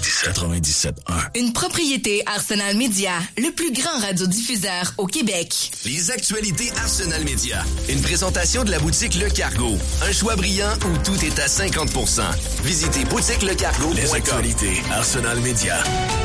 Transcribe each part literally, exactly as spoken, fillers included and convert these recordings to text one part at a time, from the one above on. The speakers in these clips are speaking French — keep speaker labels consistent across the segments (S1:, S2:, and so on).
S1: quatre-vingt-dix-sept un.
S2: Une propriété Arsenal Media, le plus grand radiodiffuseur au Québec.
S3: Les actualités Arsenal Media. Une présentation de la boutique Le Cargo. Un choix brillant où tout est à cinquante pour cent. Visitez boutique le cargo point com.
S1: Les actualités Arsenal Media.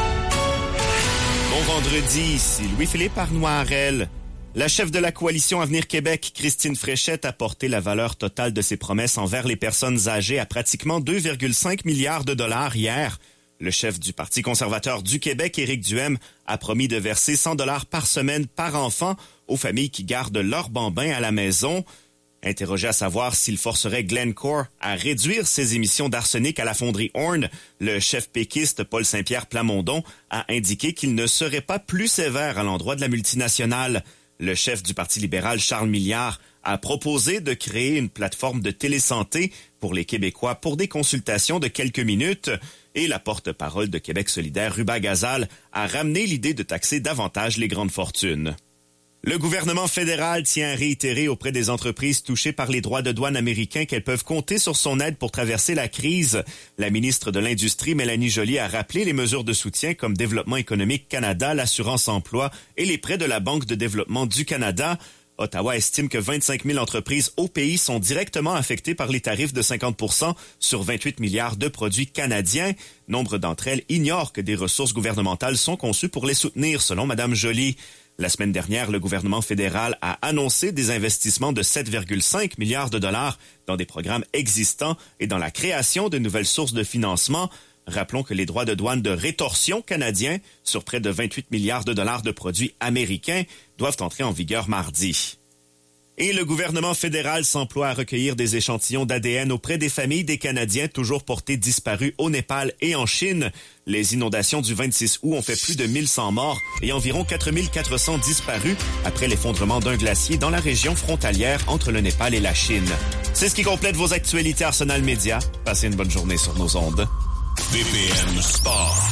S4: Bon vendredi, ici Louis-Philippe Arnoirel. La chef de la coalition Avenir Québec, Christine Fréchette, a porté la valeur totale de ses promesses envers les personnes âgées à pratiquement deux virgule cinq milliards de dollars hier. Le chef du Parti conservateur du Québec, Éric Duhem, a promis de verser cent dollars par semaine par enfant aux familles qui gardent leurs bambins à la maison. Interrogé à savoir s'il forcerait Glencore à réduire ses émissions d'arsenic à la fonderie Horn, le chef péquiste Paul Saint-Pierre Plamondon a indiqué qu'il ne serait pas plus sévère à l'endroit de la multinationale. Le chef du Parti libéral, Charles Milliard, a proposé de créer une plateforme de télésanté pour les Québécois pour des consultations de quelques minutes. Et la porte-parole de Québec solidaire, Ruba Gazal, a ramené l'idée de taxer davantage les grandes fortunes. Le gouvernement fédéral tient à réitérer auprès des entreprises touchées par les droits de douane américains qu'elles peuvent compter sur son aide pour traverser la crise. La ministre de l'Industrie, Mélanie Joly, a rappelé les mesures de soutien comme Développement économique Canada, l'assurance-emploi et les prêts de la Banque de développement du Canada. Ottawa estime que vingt-cinq mille entreprises au pays sont directement affectées par les tarifs de cinquante pour cent sur vingt-huit milliards de produits canadiens. Nombre d'entre elles ignorent que des ressources gouvernementales sont conçues pour les soutenir, selon Mme Joly. La semaine dernière, le gouvernement fédéral a annoncé des investissements de sept virgule cinq milliards de dollars dans des programmes existants et dans la création de nouvelles sources de financement. Rappelons que les droits de douane de rétorsion canadiens sur près de vingt-huit milliards de dollars de produits américains doivent entrer en vigueur mardi. Et le gouvernement fédéral s'emploie à recueillir des échantillons d'A D N auprès des familles des Canadiens toujours portés disparus au Népal et en Chine. Les inondations du vingt-six août ont fait plus de mille cent morts et environ quatre mille quatre cents disparus après l'effondrement d'un glacier dans la région frontalière entre le Népal et la Chine. C'est ce qui complète vos actualités Arsenal Media. Passez une bonne journée sur nos ondes.
S1: B P M Sport.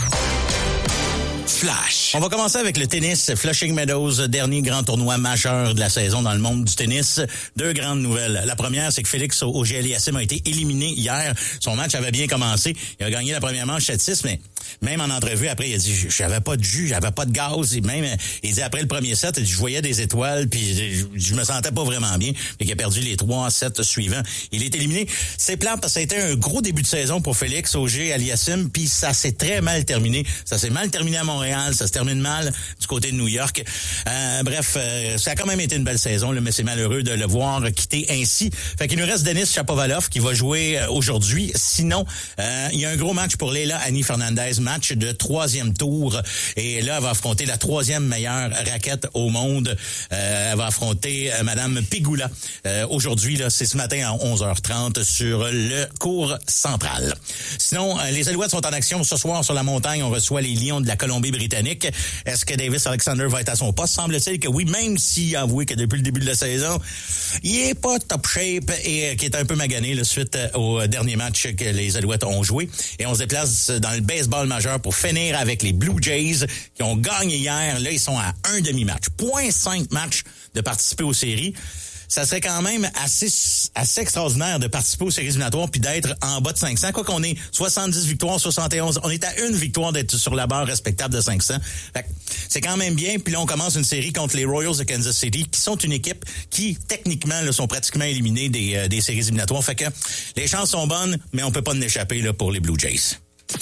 S1: Flash.
S5: On va commencer avec le tennis. Flushing Meadows, dernier grand tournoi majeur de la saison dans le monde du tennis. Deux grandes nouvelles. La première, c'est que Félix Auger-Aliassime a été éliminé hier. Son match avait bien commencé. Il a gagné la première manche sept six, mais même en entrevue, après, il a dit, j'avais pas de jus, j'avais pas de gaz. Et même, il dit, après le premier set, il dit, je voyais des étoiles, puis je, je me sentais pas vraiment bien. Puis il a perdu les trois sets suivants. Il est éliminé. C'est plate parce que ça a été un gros début de saison pour Félix Auger-Aliassime, puis ça s'est très mal terminé. Ça s'est mal terminé à Montréal, ça se termine mal du côté de New York. Euh, bref, euh, ça a quand même été une belle saison, là, mais c'est malheureux de le voir quitter ainsi. Fait qu'il nous reste Denis Shapovalov qui va jouer aujourd'hui. Sinon, euh, il y a un gros match pour Leila Annie Fernandez, match de troisième tour. Et là, elle va affronter la troisième meilleure raquette au monde. Euh, elle va affronter euh, Madame Pegula. Euh, aujourd'hui, là, c'est ce matin à onze heures trente sur le cours central. Sinon, euh, les Alouettes sont en action ce soir sur la montagne. On reçoit les Lions de la Colombie-Britannique. Est-ce que Davis Alexander va être à son poste? Semble-t-il que oui, même s'il a avoué que depuis le début de la saison, il est pas top shape et qui est un peu magané là, suite au dernier match que les Alouettes ont joué. Et on se déplace dans le baseball majeur pour finir avec les Blue Jays qui ont gagné hier. Là, ils sont à un demi-match. point cinq matchs de participer aux séries. Ça serait quand même assez assez extraordinaire de participer aux séries éliminatoires puis d'être en bas de cinq cents. Quoi qu'on ait soixante-dix victoires, soixante et onze, on est à une victoire d'être sur la barre respectable de cinq cents. Fait que c'est quand même bien. Puis là, on commence une série contre les Royals de Kansas City, qui sont une équipe qui, techniquement, là, sont pratiquement éliminés des, euh, des séries éliminatoires. Fait que les chances sont bonnes, mais on peut pas en échapper là, pour les Blue Jays.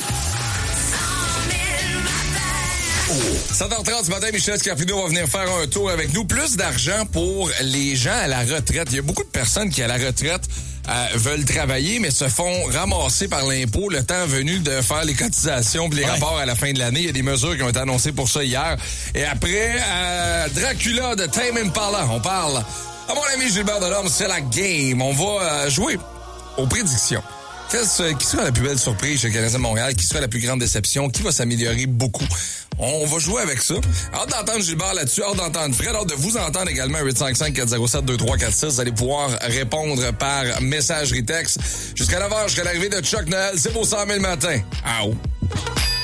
S6: sept heures trente ce matin, Michel Scarpino va venir faire un tour avec nous. Plus d'argent pour les gens à la retraite. Il y a beaucoup de personnes qui, à la retraite, euh, veulent travailler, mais se font ramasser par l'impôt le temps venu de faire les cotisations et les ouais. rapports à la fin de l'année. Il y a des mesures qui ont été annoncées pour ça hier. Et après, euh, Dracula de Tame Impala, on parle à mon ami Gilbert Delorme, c'est la game. On va euh, jouer aux prédictions. Qui sera la plus belle surprise chez le Canadien de Montréal? Qui sera la plus grande déception? Qui va s'améliorer beaucoup? On va jouer avec ça. Hâte d'entendre Gilbert là-dessus, hâte d'entendre Fred, hâte de vous entendre également. Huit cinq cinq quatre zéro sept deux trois quatre six. Vous allez pouvoir répondre par messagerie texte. Jusqu'à neuf heures, jusqu'à l'arrivée de Chuck Noël. C'est pour cent mille matin. Au.